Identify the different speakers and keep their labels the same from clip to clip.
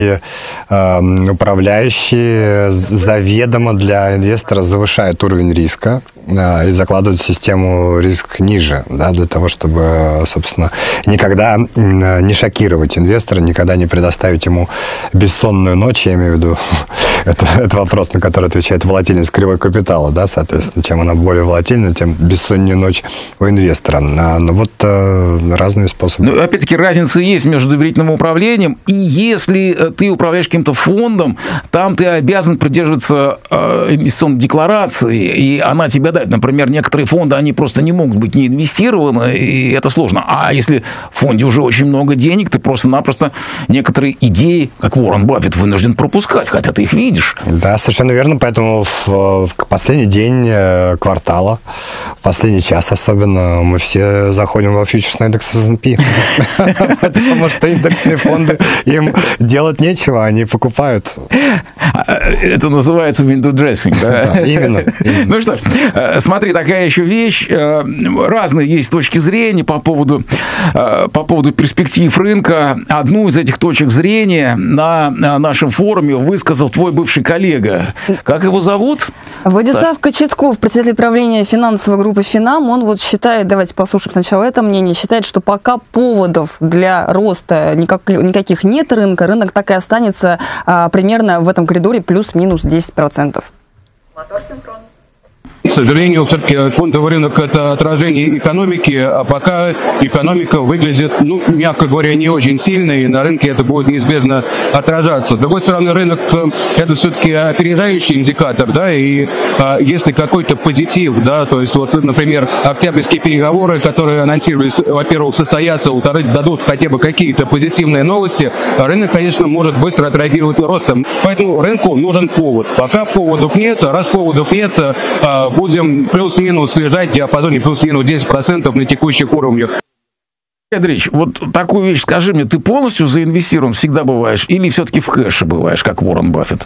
Speaker 1: управляющие заведомо для инвестора завышают уровень риска и закладывают систему риск ниже, да, для того, чтобы, собственно, никогда не шокировать инвестора, никогда не предоставить ему бессонную ночь, я имею в виду, это вопрос, на который отвечает волатильность кривой капитала, да, соответственно, чем она более волатильна, тем бессоннее ночь у инвестора. Но вот разные способы.
Speaker 2: Ну, опять-таки, разница есть между доверительным управлением, и если ты управляешь каким-то фондом, там ты обязан придерживаться инвестиционной декларации, и она тебя дает. Например, некоторые фонды, они просто не могут быть не инвестированы, и это сложно. А если в фонде уже очень много денег, ты просто-напросто некоторые идеи, как Уоррен Баффет, вынужден пропускать, хотя ты их видишь.
Speaker 1: Да, совершенно верно. Поэтому в последний день квартала, в последний час особенно, мы все заходим во фьючерсный индекс S&P. Потому что индексные фонды, им делать нечего, они покупают.
Speaker 2: Это называется window dressing, да?
Speaker 1: Именно.
Speaker 2: Ну что ж, смотри, такая еще вещь. Разные есть точки зрения по поводу перспектив рынка. Одну из этих точек зрения на нашем форуме высказал твой бывший коллега. Как его зовут?
Speaker 3: Владислав Кочетков, председатель правления финансовой группы «Финам». Он вот считает, давайте послушаем сначала это мнение, считает, что пока поводов для роста никаких нет рынка, рынок так и останется примерно в этом коридоре плюс-минус 10%.
Speaker 4: Мотор синхрон.
Speaker 5: К сожалению, все-таки фондовый рынок – это отражение экономики, а пока экономика выглядит, мягко говоря, не очень сильно, и на рынке это будет неизбежно отражаться. С другой стороны, рынок – это все-таки опережающий индикатор, да, и если какой-то позитив, да, то есть, вот, например, октябрьские переговоры, которые анонсировались, во-первых, состоятся, во-вторых, дадут хотя бы какие-то позитивные новости, рынок, конечно, может быстро отреагировать ростом. Поэтому рынку нужен повод. Пока поводов нет, раз поводов нет, будем плюс-минус лежать в диапазоне плюс-минус 10% на текущих уровнях.
Speaker 2: Андрей, вот такую вещь скажи мне, ты полностью заинвестирован всегда бываешь или все-таки в кэше бываешь, как Уоррен Баффет?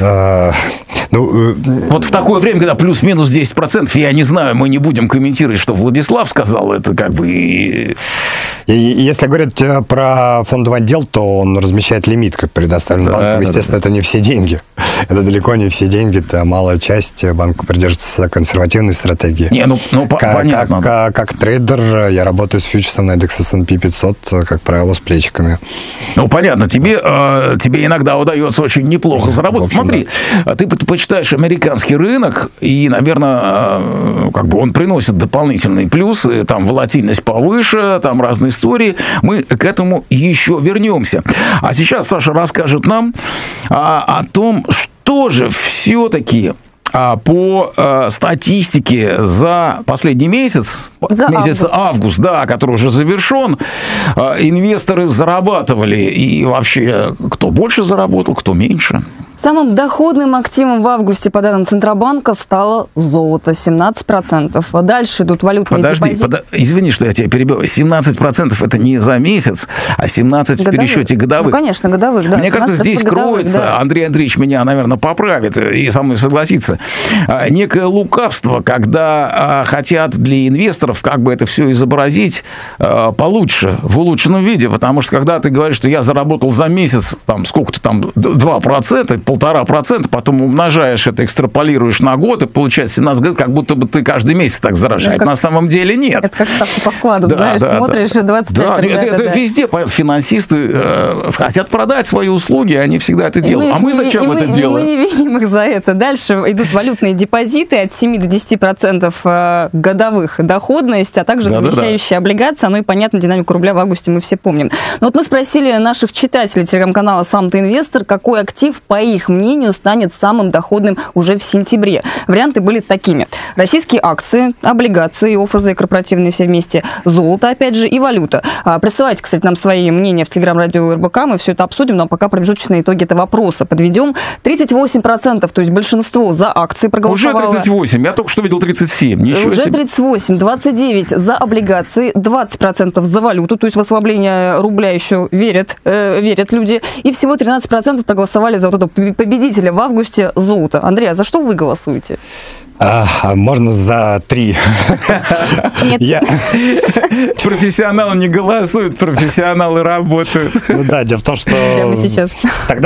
Speaker 2: Вот в такое время, когда плюс-минус 10%, я не знаю, мы не будем комментировать, что Владислав сказал, это как бы...
Speaker 1: Если говорить про фондовый отдел, то он размещает лимит, как предоставлен банком. Естественно, это не все деньги. Это далеко не все деньги, это малая часть. Банк придерживается консервативной стратегии.
Speaker 2: Понятно.
Speaker 1: Как трейдер я работаю с фьючерсом на индекс S&P 500, как правило, с плечиками.
Speaker 2: Ну, понятно. Тебе иногда удается очень неплохо заработать. Смотри, ты почитаешь американский рынок, и, наверное, как бы он приносит дополнительные плюсы, там волатильность повыше, там разные истории. Мы к этому еще вернемся. А сейчас Саша расскажет нам о том, что же все-таки по статистике за последний месяц август, да, который уже завершен, инвесторы зарабатывали. И вообще, кто больше заработал, кто меньше.
Speaker 3: Самым доходным активом в августе, по данным Центробанка, стало золото, 17%. Дальше идут валютные депозиты.
Speaker 2: Извини, что я тебя перебил. 17% это не за месяц, а 17% в пересчете годовых.
Speaker 3: Ну, конечно, годовых, да.
Speaker 2: Мне кажется, здесь кроется, да. Андрей Андреевич меня, наверное, поправит и со мной согласится, некое лукавство, когда хотят для инвесторов как бы это все изобразить получше, в улучшенном виде, потому что когда ты говоришь, что я заработал за месяц, там, сколько-то там, 2%, 1,5%, потом умножаешь это, экстраполируешь на год, и получается 17 годов, как будто бы ты каждый месяц так заработаешь. На самом деле нет.
Speaker 3: Это как ставку по вкладу, знаешь, смотришь, 25%. Да,
Speaker 2: это везде финансисты хотят продать свои услуги, они всегда это делают. А мы зачем это делаем?
Speaker 3: Мы не видим их за это. Дальше идут валютные депозиты от 7 до 10% годовых доходность, а также замещающие облигации. Ну и, понятно, динамику рубля в августе мы все помним. Но вот мы спросили наших читателей телеграм-канала «Сам ты инвестор», какой актив, по их мнению, станет самым доходным уже в сентябре. Варианты были такими. Российские акции, облигации, ОФЗ, корпоративные все вместе, золото, опять же, и валюта. Присылайте, кстати, нам свои мнения в телеграм-радио РБК, мы все это обсудим, но пока промежуточные итоги этого вопроса подведем. 38%, то есть большинство за акции проголосовало.
Speaker 2: Уже 38, я только что видел 37. Ничего
Speaker 3: уже 38, 29 за облигации, 20% за валюту, то есть в ослабление рубля еще верят люди, и всего 13% проголосовали за вот эту победителя в августе золота. Андрей, а за что вы голосуете?
Speaker 1: Можно за 3.
Speaker 3: Нет.
Speaker 2: Профессионалы не голосуют, профессионалы работают.
Speaker 1: Ну да, дело в том, что...
Speaker 3: Прямо сейчас.
Speaker 1: Тогда